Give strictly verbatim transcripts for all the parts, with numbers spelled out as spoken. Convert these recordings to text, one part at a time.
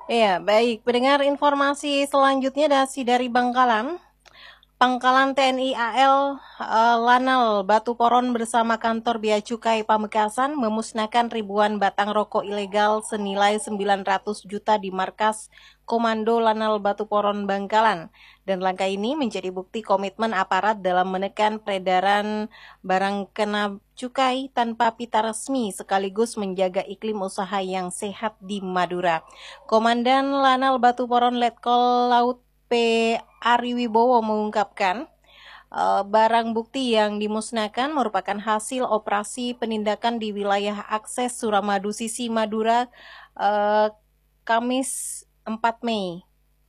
Iya, baik. Pendengar informasi selanjutnya dasi dari Bangkalan. Pangkalan T N I A L eh, Lanal Batu Poron bersama kantor Bea Cukai Pamekasan memusnahkan ribuan batang rokok ilegal senilai sembilan ratus juta di markas Komando Lanal Batu Poron Bangkalan. Dan langkah ini menjadi bukti komitmen aparat dalam menekan peredaran barang kena cukai tanpa pita resmi sekaligus menjaga iklim usaha yang sehat di Madura. Komandan Lanal Batu Poron Letkol Laut P. Ari Wibowo mengungkapkan, eh, barang bukti yang dimusnahkan merupakan hasil operasi penindakan di wilayah akses Suramadu Sisi Madura, eh, Kamis empat Mei.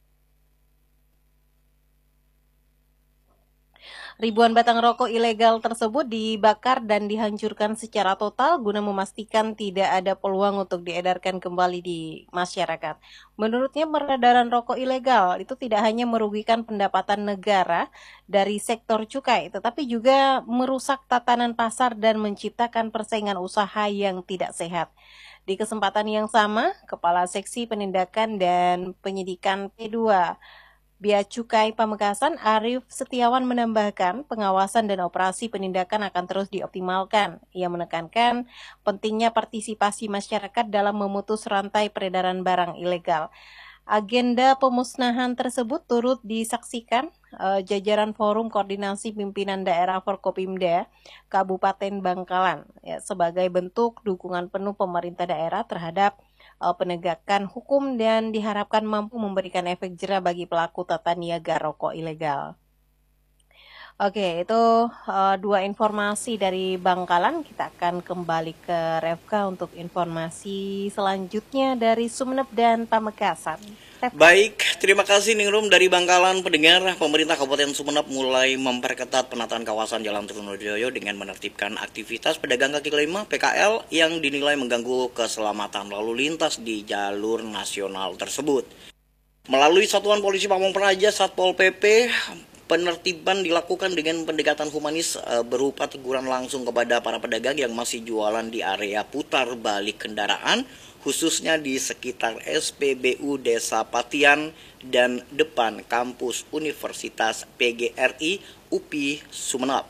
Ribuan batang rokok ilegal tersebut dibakar dan dihancurkan secara total guna memastikan tidak ada peluang untuk diedarkan kembali di masyarakat. Menurutnya peredaran rokok ilegal itu tidak hanya merugikan pendapatan negara dari sektor cukai, tetapi juga merusak tatanan pasar dan menciptakan persaingan usaha yang tidak sehat. Di kesempatan yang sama, Kepala Seksi Penindakan dan Penyidikan P dua Bea Cukai Pamekasan Arief Setiawan menambahkan pengawasan dan operasi penindakan akan terus dioptimalkan. Ia menekankan pentingnya partisipasi masyarakat dalam memutus rantai peredaran barang ilegal. Agenda pemusnahan tersebut turut disaksikan uh, jajaran Forum Koordinasi Pimpinan Daerah Forkopimda Kabupaten Bangkalan ya, sebagai bentuk dukungan penuh pemerintah daerah terhadap uh, penegakan hukum dan diharapkan mampu memberikan efek jera bagi pelaku tata niaga rokok ilegal. Oke, itu uh, dua informasi dari Bangkalan. Kita akan kembali ke Refka untuk informasi selanjutnya dari Sumeneb dan Pamekasan. Refka. Baik, terima kasih Ningrum dari Bangkalan. Pendengar, pemerintah Kabupaten Sumeneb mulai memperketat penataan kawasan Jalan Trunojoyo dengan menertibkan aktivitas pedagang kaki lima P K L yang dinilai mengganggu keselamatan lalu lintas di jalur nasional tersebut. Melalui Satuan Polisi Pamong Praja Satpol P P, penertiban dilakukan dengan pendekatan humanis e, berupa teguran langsung kepada para pedagang yang masih jualan di area putar balik kendaraan, khususnya di sekitar S P B U Desa Patian dan depan kampus Universitas P G R I U P I Sumeneb.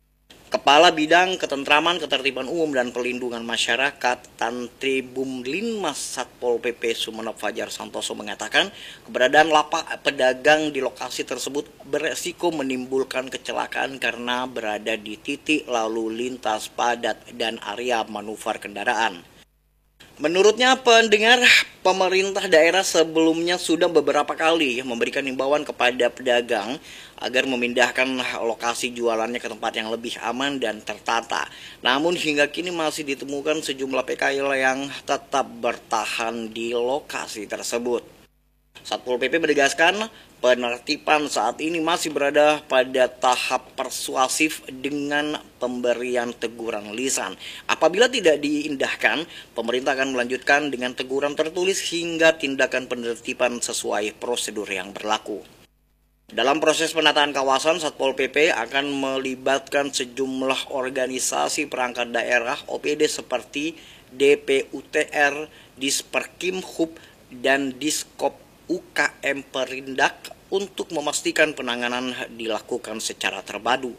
Kepala Bidang Ketentraman, Ketertiban Umum dan Perlindungan Masyarakat Tantri Bumlinmas Satpol P P Sumeneb Fajar Santoso mengatakan keberadaan lapak pedagang di lokasi tersebut beresiko menimbulkan kecelakaan karena berada di titik lalu lintas padat dan area manuver kendaraan. Menurutnya pendengar, pemerintah daerah sebelumnya sudah beberapa kali memberikan himbauan kepada pedagang agar memindahkan lokasi jualannya ke tempat yang lebih aman dan tertata. Namun hingga kini masih ditemukan sejumlah P K L yang tetap bertahan di lokasi tersebut. Satpol P P menegaskan penertiban saat ini masih berada pada tahap persuasif dengan pemberian teguran lisan. Apabila tidak diindahkan, pemerintah akan melanjutkan dengan teguran tertulis hingga tindakan penertiban sesuai prosedur yang berlaku. Dalam proses penataan kawasan, Satpol P P akan melibatkan sejumlah organisasi perangkat daerah O P D seperti D P U T R, Disperkimhub, dan Diskop U K M Perindak untuk memastikan penanganan dilakukan secara terpadu.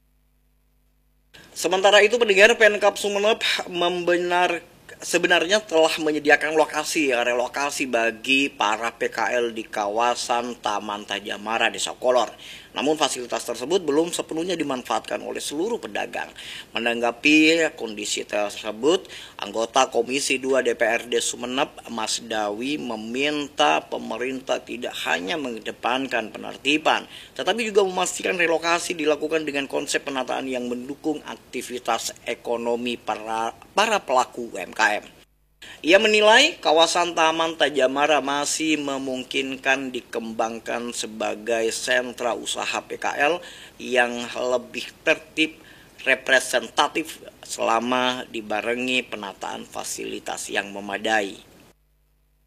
Sementara itu, pendengar, Pemkab Sumeneb membenar sebenarnya telah menyediakan lokasi relokasi bagi para P K L di kawasan Taman Tajamara Desa Kolor. Namun fasilitas tersebut belum sepenuhnya dimanfaatkan oleh seluruh pedagang. Menanggapi kondisi tersebut, anggota Komisi dua D P R D Sumeneb, Mas Dawi, meminta pemerintah tidak hanya mengedepankan penertiban, tetapi juga memastikan relokasi dilakukan dengan konsep penataan yang mendukung aktivitas ekonomi para, para pelaku U M K M. Ia menilai kawasan Taman Tajamara masih memungkinkan dikembangkan sebagai sentra usaha P K L yang lebih tertib, representatif selama dibarengi penataan fasilitas yang memadai.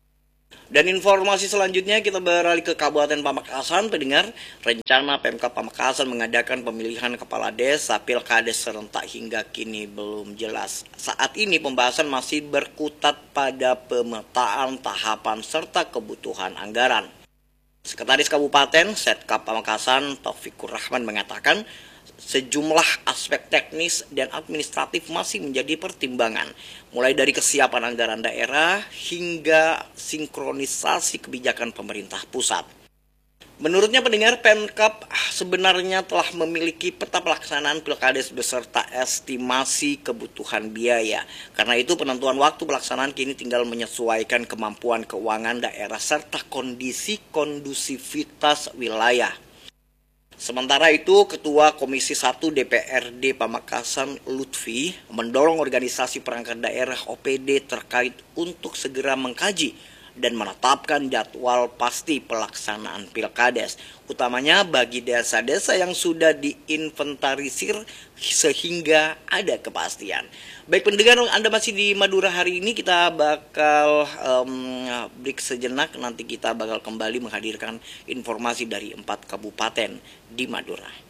Dan informasi selanjutnya kita beralih ke Kabupaten Pamekasan, pendengar. Rencana Pemkab Pamekasan mengadakan pemilihan kepala desa Pilkades serentak hingga kini belum jelas. Saat ini pembahasan masih berkutat pada pemetaan tahapan serta kebutuhan anggaran. Sekretaris Kabupaten Setkap Pamekasan Taufikur Rahman mengatakan sejumlah aspek teknis dan administratif masih menjadi pertimbangan, mulai dari kesiapan anggaran daerah hingga sinkronisasi kebijakan pemerintah pusat. Menurutnya pendengar, Pemkab sebenarnya telah memiliki peta pelaksanaan Pilkades beserta estimasi kebutuhan biaya. Karena itu penentuan waktu pelaksanaan kini tinggal menyesuaikan kemampuan keuangan daerah serta kondisi kondusivitas wilayah. Sementara itu, Ketua Komisi satu D P R D Pamekasan Lutfi mendorong organisasi perangkat daerah O P D terkait untuk segera mengkaji dan menetapkan jadwal pasti pelaksanaan Pilkades, utamanya bagi desa-desa yang sudah diinventarisir sehingga ada kepastian. Baik pendengar, Anda masih di Madura hari ini, kita bakal um, break sejenak, nanti kita bakal kembali menghadirkan informasi dari empat kabupaten di Madura.